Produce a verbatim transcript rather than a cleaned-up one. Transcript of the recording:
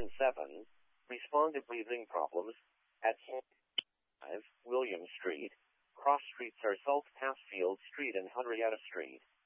and seven, respond to breathing problems at five William Street. Cross streets are South Passfield Street and Henrietta Street.